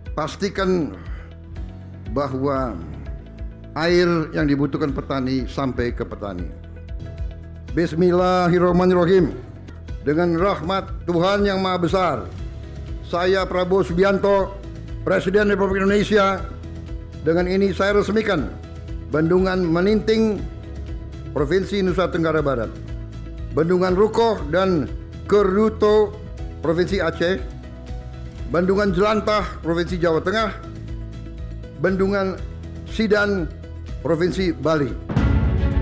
pastikan bahwa air yang dibutuhkan petani sampai ke petani. Bismillahirrahmanirrahim. Dengan rahmat Tuhan yang Maha Besar, saya Prabowo Subianto, Presiden Republik Indonesia, dengan ini saya resmikan Bendungan Meninting, Provinsi Nusa Tenggara Barat, Bendungan Rukoh dan Keruto, Provinsi Aceh, Bendungan Jelantah, Provinsi Jawa Tengah, Bendungan Sidan, Provinsi Bali.